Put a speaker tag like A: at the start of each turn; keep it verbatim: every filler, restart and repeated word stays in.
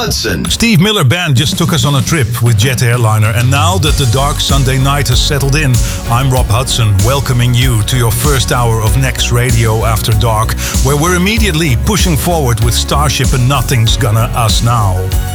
A: Hudson.
B: Steve Miller Band just took us on a trip with Jet Airliner, and now that the dark Sunday night has settled in, I'm Rob Hudson, welcoming you to your first hour of Next Radio After Dark, where we're immediately pushing forward with Starship and Nothing's Gonna Us Now.